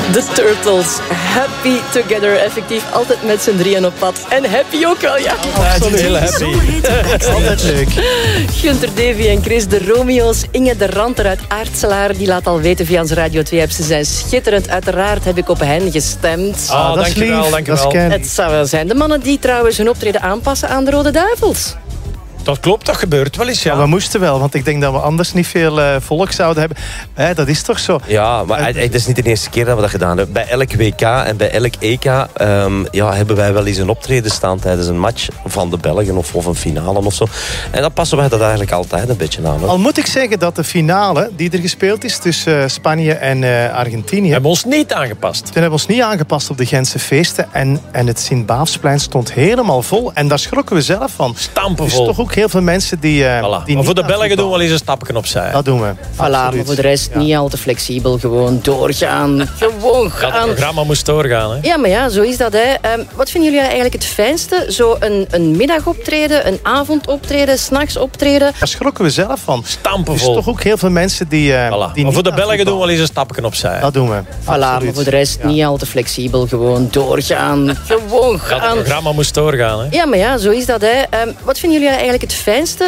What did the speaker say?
De Turtles, happy together. Effectief altijd met z'n drieën op pad. En happy ook wel, ja. Altijd heel happy. Altijd leuk. Gunther Davy en Chris de Romeo's. Inge de Ranter uit Aartselaar. Die laat al weten via onze Radio 2-app. Ze zijn schitterend. Uiteraard heb ik op hen gestemd. Dat is lief. Dankjewel. Het zou wel zijn. De mannen die trouwens hun optreden aanpassen aan de Rode Duivels. Dat klopt, dat gebeurt wel eens, ja. Ja, we moesten wel, want ik denk dat we anders niet veel volk zouden hebben. Dat is toch zo? Ja, maar het is niet de eerste keer dat we dat gedaan hebben. Bij elk WK en bij elk EK hebben wij wel eens een optreden staan tijdens een match van de Belgen of een finale of zo. En dan passen wij dat eigenlijk altijd een beetje aan. Hoor. Al moet ik zeggen dat de finale die er gespeeld is tussen Spanje en Argentinië... Hebben we ons niet aangepast. Toen hebben we ons niet aangepast op de Gentse feesten. En het Sint-Baafsplein stond helemaal vol. En daar schrokken we zelf van. Stampen Dus vol. toch ook heel veel mensen die Maar voor de Belgen doen we wel eens een stapje opzij. Dat doen we. Voilà, maar voor de rest niet al te flexibel. Gewoon doorgaan. Gewoon gaan. Het programma moest doorgaan, hè? Ja, maar ja, zo is dat, hè. Wat vinden jullie eigenlijk het fijnste? Zo een middagoptreden, een avondoptreden, 's nachts optreden? Daar schrokken we zelf van. Stampen Dus vol. toch ook heel veel mensen die Maar voor de Belgen doen we wel eens een stapje opzij. Dat doen we. Voilà, maar voor de rest niet al te flexibel. Gewoon doorgaan. Gewoon gaan. Het programma moest doorgaan, hè? Ja, maar ja, zo is dat, hè. Wat vinden jullie eigenlijk het fijnste?